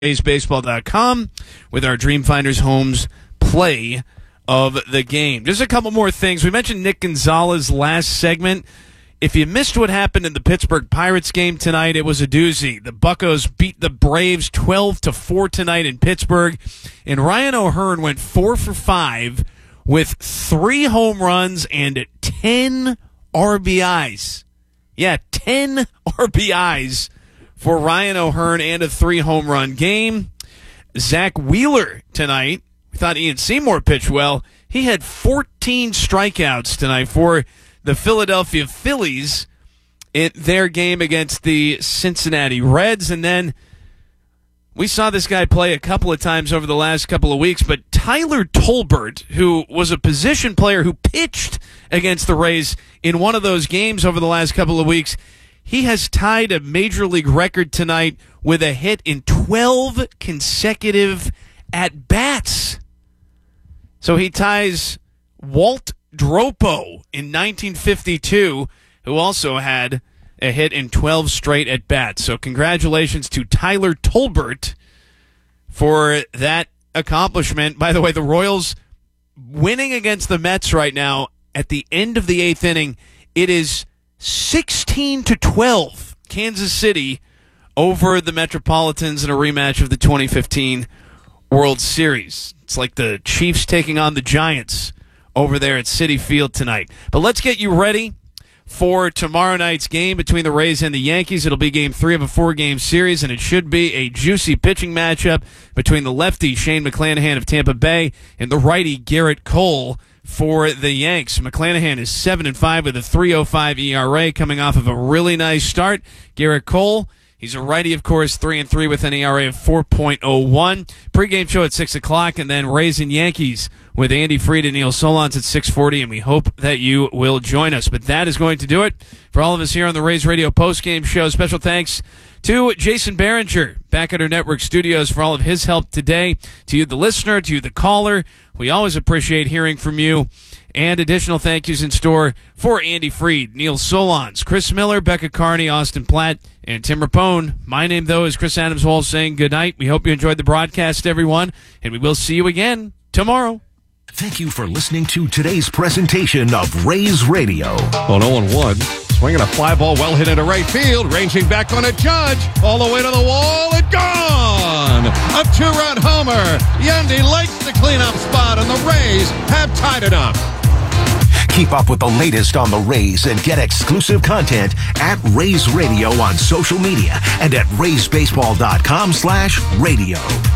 RaysBaseball.com with our Dreamfinders Homes play of the game. Just a couple more things. We mentioned Nick Gonzalez last segment. If you missed what happened in the Pittsburgh Pirates game tonight, it was a doozy. The Buccos beat the Braves 12-4 tonight in Pittsburgh, and Ryan O'Hearn went 4 for 5 with 3 home runs and 10 RBIs. Yeah, 10 RBIs for Ryan O'Hearn and a 3-home run game. Zach Wheeler tonight, we thought Ian Seymour pitched well. He had 14 strikeouts tonight for the Philadelphia Phillies in their game against the Cincinnati Reds. And then we saw this guy play a couple of times over the last couple of weeks, but Tyler Tolbert, who was a position player who pitched against the Rays in one of those games over the last couple of weeks, he has tied a major league record tonight with a hit in 12 consecutive at-bats. So he ties Walt Dropo in 1952, who also had a hit in 12 straight at-bats. So congratulations to Tyler Tolbert for that accomplishment. By the way, the Royals winning against the Mets right now at the end of the 8th inning. It is 16-12, Kansas City over the Metropolitans in a rematch of the 2015 World Series. It's like the Chiefs taking on the Giants over there at Citi Field tonight. But let's get you ready for tomorrow night's game between the Rays and the Yankees. It'll be game 3 of a 4-game series, and it should be a juicy pitching matchup between the lefty Shane McClanahan of Tampa Bay and the righty Garrett Cole for the Yanks. McClanahan is 7-5 with a 3.05 ERA coming off of a really nice start. Garrett Cole, he's a righty, of course, 3-3 with an ERA of 4.01. Pre-game show at 6 o'clock, and then Rays and Yankees with Andy Fried and Neil Solondz at 6:40, and we hope that you will join us. But that is going to do it for all of us here on the Rays Radio postgame show. Special thanks to Jason Behringer back at our network studios for all of his help today. To you, the listener, to you, the caller, we always appreciate hearing from you. And additional thank yous in store for Andy Fried, Neil Solondz, Chris Miller, Becca Carney, Austin Platt, and Tim Rapone. My name, though, is Chris Adams-Wall saying good night. We hope you enjoyed the broadcast, everyone, and we will see you again tomorrow. Thank you for listening to today's presentation of Rays Radio. On 0-1, swinging a fly ball well hit into right field, ranging back on a Judge, all the way to the wall and gone! A 2-run homer. Yandy likes the cleanup spot, and the Rays have tied it up. Keep up with the latest on the Rays and get exclusive content at Rays Radio on social media and at RaysBaseball.com/radio.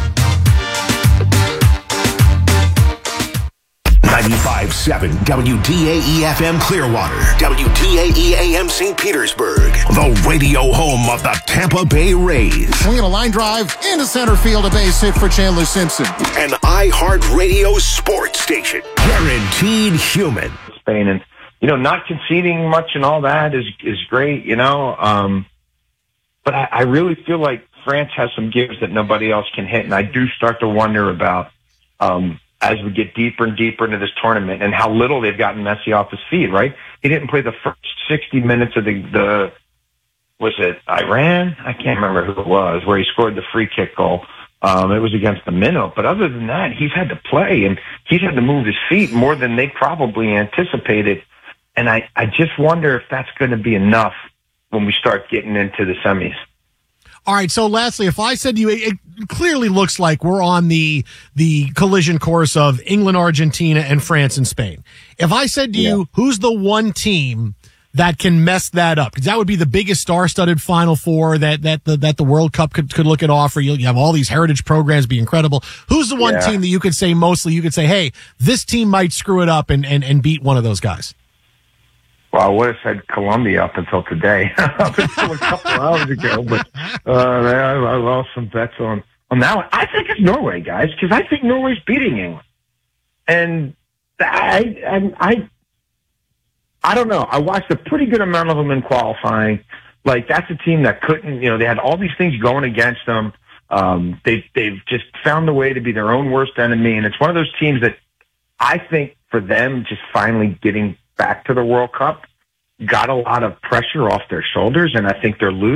95.7 WDAE-FM Clearwater, WDAE-AM St. Petersburg, the radio home of the Tampa Bay Rays. Swinging a line drive into center field, a base hit for Chandler Simpson. An iHeartRadio sports station, guaranteed human. Spain, and not conceding much and all that is great, but I really feel like France has some gives that nobody else can hit, and I do start to wonder about as we get deeper and deeper into this tournament and how little they've gotten Messi off his feet. Right, he didn't play the first 60 minutes of the was it Iran? I can't remember who it was where he scored the free kick goal. It was against the minnow. But other than that, he's had to play, and he's had to move his feet more than they probably anticipated. And I just wonder if that's going to be enough when we start getting into the semis. All right, so lastly, if I said to you, it clearly looks like we're on the collision course of England, Argentina, and France and Spain. If I said to you, who's the one team that can mess that up? Because that would be the biggest star-studded Final Four that the World Cup could look at offer. You have all these heritage programs, be incredible. Who's the one team that you could say mostly, you could say, hey, this team might screw it up and beat one of those guys? Well, I would have said Colombia up until today, up until a couple hours ago, but I lost some bets on that one. I think it's Norway, guys, because I think Norway's beating England. And I don't know. I watched a pretty good amount of them in qualifying. Like, that's a team that couldn't, they had all these things going against them. They've just found a way to be their own worst enemy. And it's one of those teams that I think for them just finally getting back to the World Cup got a lot of pressure off their shoulders, and I think they're loose.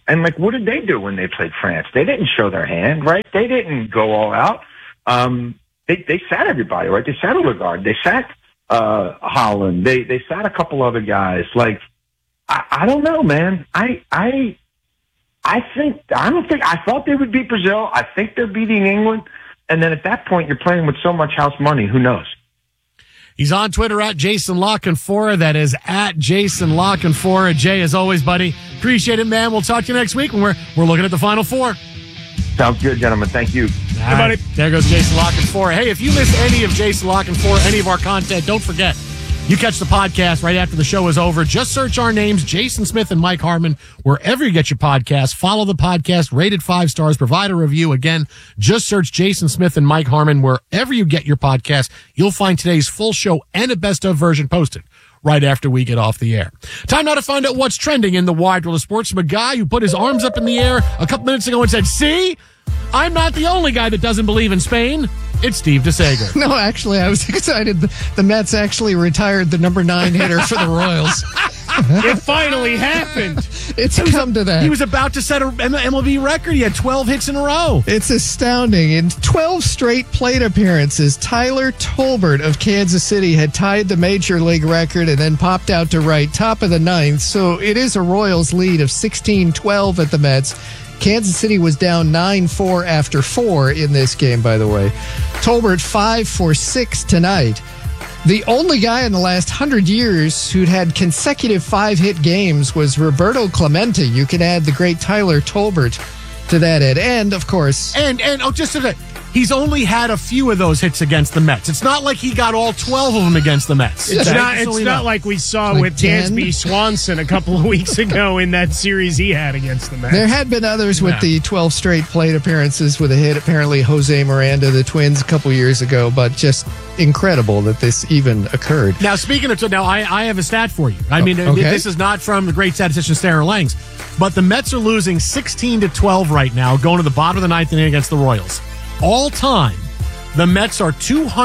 And, like, what did they do when they played France? They didn't show their hand, right? They didn't go all out. They sat everybody, right? They sat Odegaard. They sat Holland. They sat a couple other guys. Like, I don't know, man. I thought they would beat Brazil. I think they're beating England. And then at that point, you're playing with so much house money. Who knows? He's on Twitter at Jason La Canfora. That is at Jason La Canfora. Jay, as always, buddy, appreciate it, man. We'll talk to you next week when we're looking at the Final Four. Sounds good, gentlemen. Thank you. Hey, buddy. There goes Jason La Canfora. Hey, if you miss any of Jason La Canfora, any of our content, don't forget, you catch the podcast right after the show is over. Just search our names, Jason Smith and Mike Harmon, wherever you get your podcast. Follow the podcast, rated 5 stars, provide a review. Again, just search Jason Smith and Mike Harmon wherever you get your podcast. You'll find today's full show and a best of version posted right after we get off the air. Time now to find out what's trending in the wide world of sports from a guy who put his arms up in the air a couple minutes ago and said, "See, I'm not the only guy that doesn't believe in Spain." It's Steve DeSager. No, actually, I was excited. The Mets actually retired the number 9 hitter for the Royals. It finally happened. It's come to that. He was about to set an MLB record. He had 12 hits in a row. It's astounding. In 12 straight plate appearances, Tyler Tolbert of Kansas City had tied the major league record and then popped out to right, top of the 9th. So it is a Royals lead of 16-12 at the Mets. Kansas City was down 9-4 after 4 in this game, by the way. Tolbert 5 for 6 tonight. The only guy in the last 100 years who'd had consecutive 5-hit games was Roberto Clemente. You can add the great Tyler Tolbert to that end. And, of course... And just a bit. He's only had a few of those hits against the Mets. It's not like he got all 12 of them against the Mets. It's not like we saw like with 10? Dansby Swanson a couple of weeks ago in that series he had against the Mets. There had been others with the 12 straight plate appearances with a hit. Apparently, Jose Miranda, the Twins, a couple years ago. But just incredible that this even occurred. Now, speaking of... Now, I have a stat for you. I mean, this is not from the great statistician Sarah Langs, but the Mets are losing 16-12 right now, going to the bottom of the 9th inning against the Royals. All time, the Mets are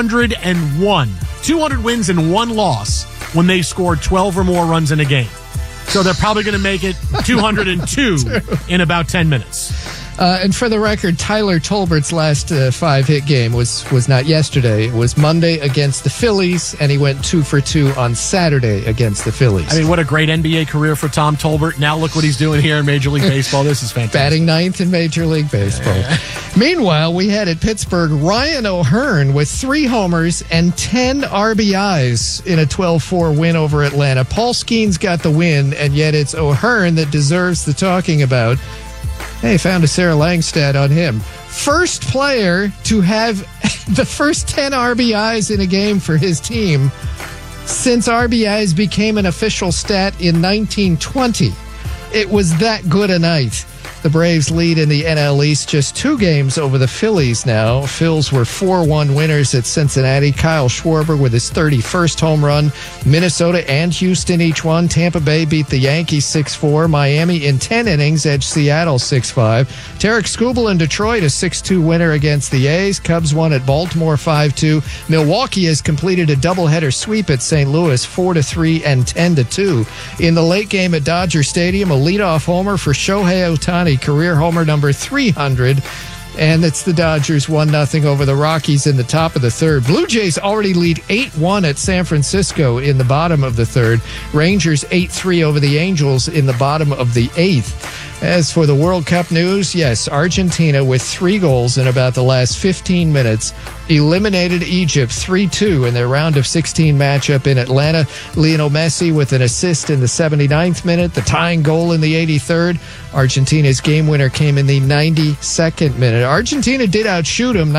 201. 200 wins and 1 loss when they scored 12 or more runs in a game. So they're probably going to make it 202 in about 10 minutes. And for the record, Tyler Tolbert's last 5-hit game was not yesterday. It was Monday against the Phillies, and he went 2 for 2 on Saturday against the Phillies. I mean, what a great NBA career for Tom Tolbert. Now look what he's doing here in Major League Baseball. This is fantastic. Batting 9th in Major League Baseball. Meanwhile, we had at Pittsburgh Ryan O'Hearn with 3 homers and 10 RBIs in a 12-4 win over Atlanta. Paul Skeens got the win, and yet it's O'Hearn that deserves the talking about. Hey, found a Sarah Lang stat on him. First player to have the first 10 RBIs in a game for his team since RBIs became an official stat in 1920. It was that good a night. The Braves lead in the NL East just 2 games over the Phillies now. Phils were 4-1 winners at Cincinnati. Kyle Schwarber with his 31st home run. Minnesota and Houston each won. Tampa Bay beat the Yankees 6-4. Miami in 10 innings edged Seattle 6-5. Tarek Skubal in Detroit a 6-2 winner against the A's. Cubs won at Baltimore 5-2. Milwaukee has completed a doubleheader sweep at St. Louis 4-3 and 10-2. In the late game at Dodger Stadium, a leadoff homer for Shohei Ohtani. Career homer number 300, and it's the Dodgers 1-0 over the Rockies in the top of the 3rd. Blue Jays already lead 8-1 at San Francisco in the bottom of the 3rd. Rangers 8-3 over the Angels in the bottom of the 8th. As for the World Cup news, yes, Argentina with 3 goals in about the last 15 minutes eliminated Egypt 3-2 in their round of 16 matchup in Atlanta. Lionel Messi with an assist in the 79th minute, the tying goal in the 83rd. Argentina's game winner came in the 92nd minute. Argentina did outshoot them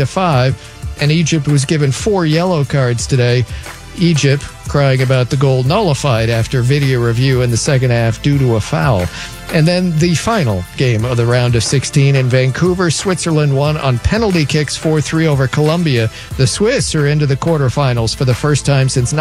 19-5, and Egypt was given 4 yellow cards today. Egypt crying about the goal nullified after video review in the second half due to a foul. And then the final game of the round of 16 in Vancouver, Switzerland won on penalty kicks 4-3 over Colombia. The Swiss are into the quarterfinals for the first time since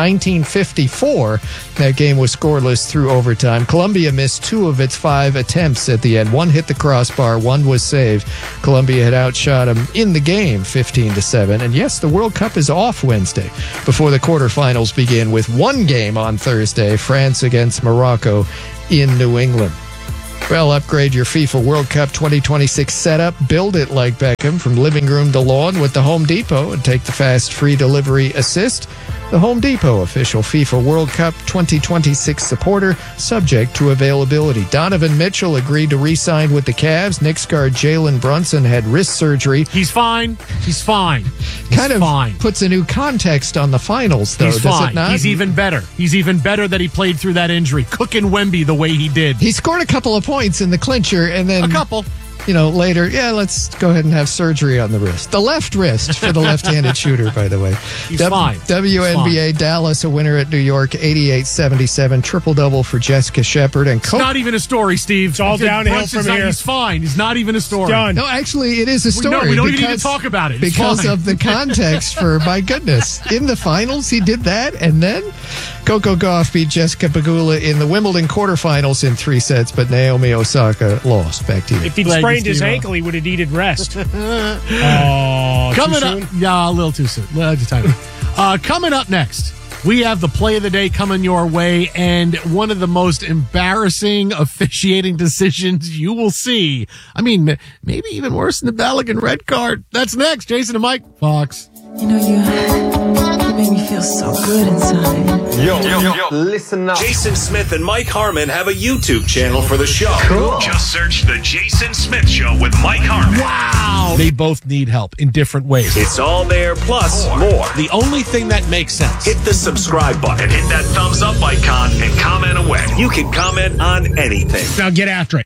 1954. That game was scoreless through overtime. Colombia missed 2 of its 5 attempts at the end. 1 hit the crossbar, 1 was saved. Colombia had outshot them in the game 15-7. And yes, the World Cup is off Wednesday before the quarterfinals begin with 1 game on Thursday, France against Morocco in New England. Well, upgrade your FIFA World Cup 2026 setup. Build it like Beckham from living room to lawn with the Home Depot and take the fast free delivery assist. The Home Depot, official FIFA World Cup 2026 supporter, subject to availability. Donovan Mitchell agreed to re-sign with the Cavs. Knicks guard Jalen Brunson had wrist surgery. He's fine. He's fine. Kind of puts a new context on the finals, though, He's does fine. it not? He's even better. He's even better that he played through that injury. Cooking Wemby the way he did. He scored a couple of points in the clincher, and then A couple. Later, let's go ahead and have surgery on the wrist. The left wrist for the left-handed shooter, by the way. He's fine. WNBA, Dallas, a winner at New York, 88-77, triple-double for Jessica Shepard. And It's not even a story, Steve. It's all downhill from here. He's fine. He's not even a story. Done. No, actually, it is a story. No, we don't even need to talk about it. It's because fine. of the context for, my goodness. In the finals, he did that, and then Coco Gauff beat Jessica Pegula in the Wimbledon quarterfinals in 3 sets, but Naomi Osaka lost. Back to you. If he'd sprained his ankle, he would have needed rest. Coming up, a little too soon. Coming up next, we have the play of the day coming your way, and one of the most embarrassing officiating decisions you will see. I mean, maybe even worse than the Balogun red card. That's next. Jason and Mike, Fox. You make me feel so good inside. Yo, listen up. Jason Smith and Mike Harmon have a YouTube channel for the show. Cool. Just search The Jason Smith Show with Mike Harmon. Wow. They both need help in different ways. It's all there, plus more. The only thing that makes sense. Hit the subscribe button, hit that thumbs up icon, and comment away. You can comment on anything. Now get after it.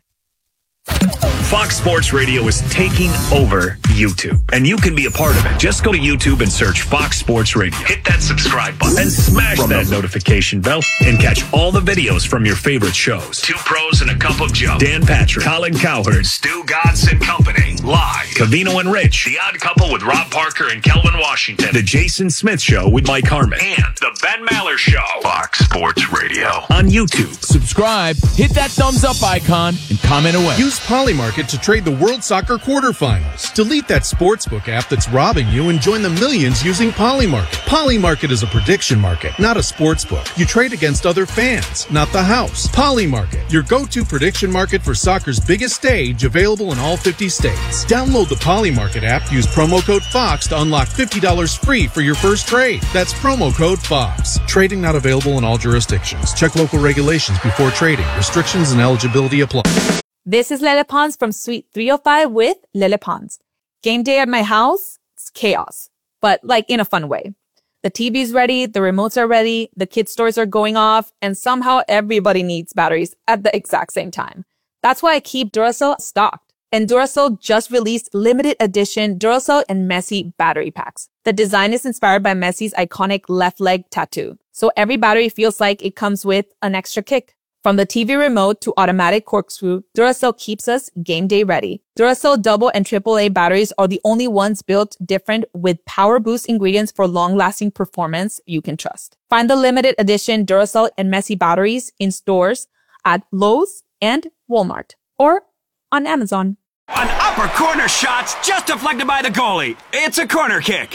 Fox Sports Radio is taking over YouTube, and you can be a part of it. Just go to YouTube and search Fox Sports Radio. Hit that subscribe button and smash that notification bell and catch all the videos from your favorite shows. Two Pros and a Cup of Joe, Dan Patrick, Colin Cowherd, Stu Godson and Company, live, Covino and Rich, The Odd Couple with Rob Parker and Kelvin Washington, The Jason Smith Show with Mike Harmon, and The Ben Maller Show. Fox Sports Radio on YouTube. Subscribe, hit that thumbs up icon, and comment away. Use Polymarket to trade the World Soccer quarterfinals. Delete that sportsbook app that's robbing you and join the millions using Polymarket. Polymarket is a prediction market, not a sportsbook. You trade against other fans, not the house. Polymarket, your go-to prediction market for soccer's biggest stage, available in all 50 states. Download the Polymarket app, use promo code FOX to unlock $50 free for your first trade. That's promo code FOX. Trading not available in all jurisdictions. Check local regulations before trading. Restrictions and eligibility apply. This is Lele Pons from Suite 305 with Lele Pons. Game day at my house, it's chaos, but like in a fun way. The TV's ready, the remotes are ready, the kids' toys are going off, and somehow everybody needs batteries at the exact same time. That's why I keep Duracell stocked. And Duracell just released limited edition Duracell and Messi battery packs. The design is inspired by Messi's iconic left leg tattoo, so every battery feels like it comes with an extra kick. From the TV remote to automatic corkscrew, Duracell keeps us game day ready. Duracell double and AAA batteries are the only ones built different with power boost ingredients for long-lasting performance you can trust. Find the limited edition Duracell and Messi batteries in stores at Lowe's and Walmart or on Amazon. An upper corner shot's just deflected by the goalie. It's a corner kick.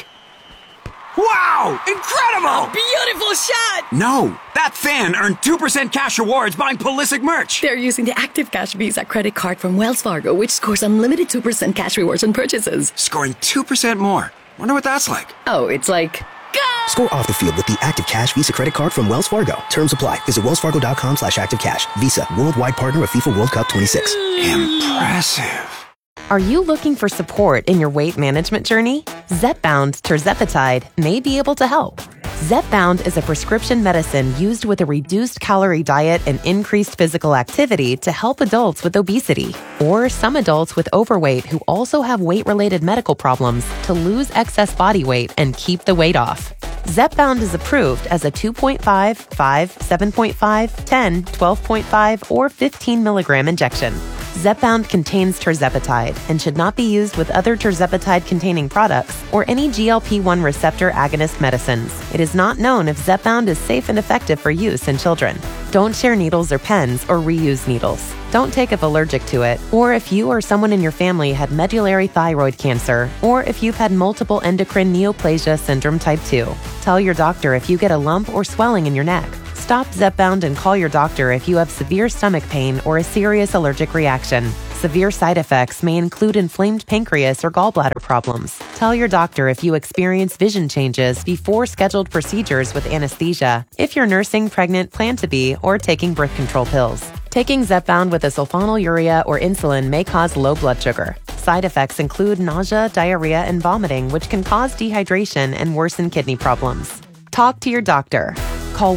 Wow! Incredible! Beautiful shot! No, that fan earned 2% cash rewards buying Pulisic merch. They're using the Active Cash Visa credit card from Wells Fargo, which scores unlimited 2% cash rewards on purchases. Scoring 2% more. Wonder what that's like. Oh, it's like... Go! Score off the field with the Active Cash Visa credit card from Wells Fargo. Terms apply. Visit wellsfargo.com/activecash. Visa, worldwide partner of FIFA World Cup 26. Impressive. Are you looking for support in your weight management journey? Zepbound tirzepatide may be able to help. Zepbound is a prescription medicine used with a reduced calorie diet and increased physical activity to help adults with obesity or some adults with overweight who also have weight-related medical problems to lose excess body weight and keep the weight off. Zepbound is approved as a 2.5, 5, 7.5, 10, 12.5, or 15 milligram injection. Zepbound contains tirzepatide and should not be used with other tirzepatide-containing products or any GLP-1 receptor agonist medicines. It is not known if Zepbound is safe and effective for use in children. Don't share needles or pens or reuse needles. Don't take if allergic to it, or if you or someone in your family had medullary thyroid cancer, or if you've had multiple endocrine neoplasia syndrome type 2. Tell your doctor if you get a lump or swelling in your neck. Stop Zepbound and call your doctor if you have severe stomach pain or a serious allergic reaction. Severe side effects may include inflamed pancreas or gallbladder problems. Tell your doctor if you experience vision changes before scheduled procedures with anesthesia, if you're nursing, pregnant, plan to be, or taking birth control pills. Taking Zepbound with a sulfonylurea or insulin may cause low blood sugar. Side effects include nausea, diarrhea, and vomiting, which can cause dehydration and worsen kidney problems. Talk to your doctor. Call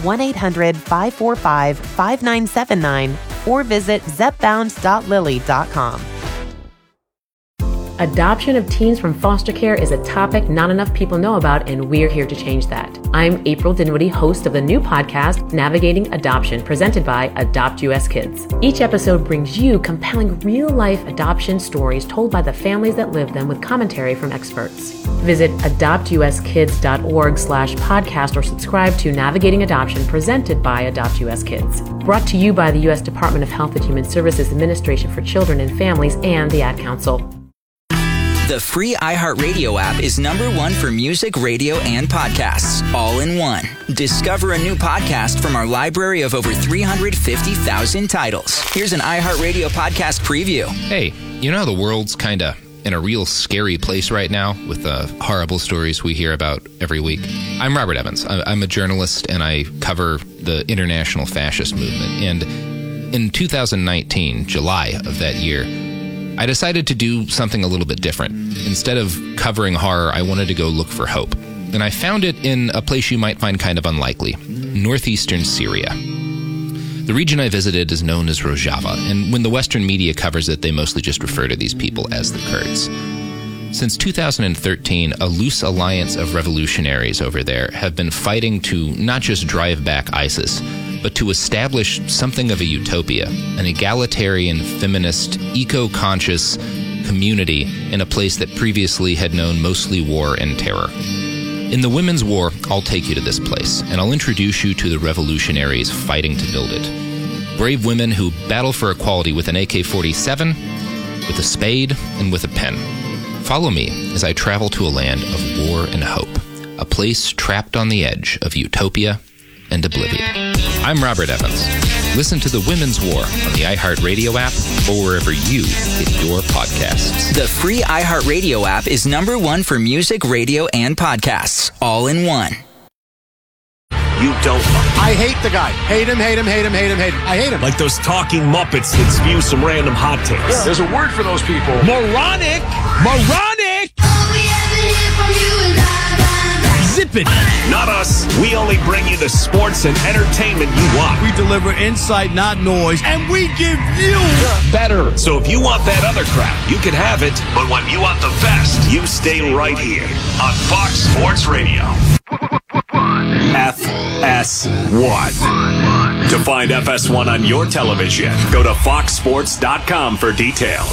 1-800-545-5979 or visit zepbound.lilly.com. Adoption of teens from foster care is a topic not enough people know about, and we're here to change that. I'm April Dinwiddie, host of the new podcast, Navigating Adoption, presented by Adopt US Kids. Each episode brings you compelling real-life adoption stories told by the families that live them with commentary from experts. Visit adoptuskids.org/podcast or subscribe to Navigating Adoption, presented by Adopt US Kids. Brought to you by the U.S. Department of Health and Human Services Administration for Children and Families and the Ad Council. The free iHeartRadio app is #1 for music, radio, and podcasts, all in one. Discover a new podcast from our library of over 350,000 titles. Here's an iHeartRadio podcast preview. Hey, you know how the world's kind of in a real scary place right now with the horrible stories we hear about every week? I'm Robert Evans. I'm a journalist, and I cover the international fascist movement. And in 2019, July of that year, I decided to do something a little bit different. Instead of covering horror, I wanted to go look for hope. And I found it in a place you might find kind of unlikely, northeastern Syria. The region I visited is known as Rojava, and when the Western media covers it, they mostly just refer to these people as the Kurds. Since 2013, a loose alliance of revolutionaries over there have been fighting to not just drive back ISIS, but to establish something of a utopia, an egalitarian, feminist, eco-conscious community in a place that previously had known mostly war and terror. In the Women's War, I'll take you to this place, and I'll introduce you to the revolutionaries fighting to build it. Brave women who battle for equality with an AK-47, with a spade, and with a pen. Follow me as I travel to a land of war and hope, a place trapped on the edge of utopia and oblivion. I'm Robert Evans. Listen to The Women's War on the iHeartRadio app or wherever you get your podcasts. The free iHeartRadio app is #1 for music, radio, and podcasts, all in one. You don't love. I hate the guy. Hate him, hate him, hate him, hate him, hate him. I hate him. Like those talking Muppets that spew some random hot takes. Yeah. There's a word for those people. Moronic! Moronic! Zip it! Not us. We only bring you the sports and entertainment you want. We deliver insight, not noise, and we give you better. So if you want that other crap, you can have it. But when you want the best, you stay right here on Fox Sports Radio. FS1. To find FS1 on your television, go to foxsports.com for details.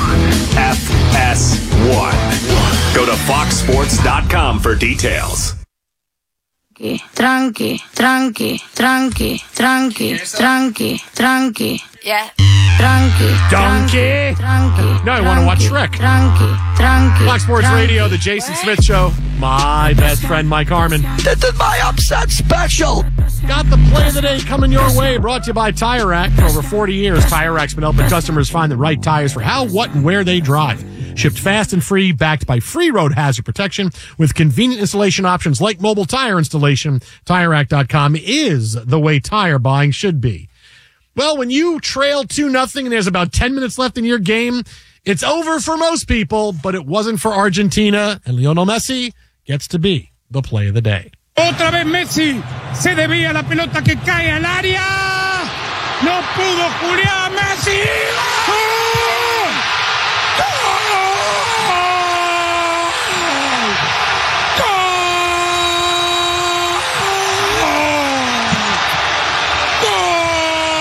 FS1. Go to foxsports.com for details. Tranqui, tranqui, tranqui, tranqui, tranqui, tranqui. Yeah. Tranqui. Donkey. Tranqui. No, I want to watch Shrek. Tranqui, tranqui. Fox Sports Radio, The Jason Smith Show. My best friend, Mike Harmon. This is my upset special. Got the play of the day coming your way. Brought to you by Tire Rack. For over 40 years, Tire Rack's been helping customers find the right tires for how, what, and where they drive. Shipped fast and free, backed by free road hazard protection with convenient installation options like mobile tire installation. TireRack.com is the way tire buying should be. Well, when you trail 2-0 and there's about 10 minutes left in your game, it's over for most people, but it wasn't for Argentina, and Lionel Messi gets to be the play of the day. Otra vez Messi, se desvía la pelota que cae al área. No pudo Julián Messi. ¡Oh!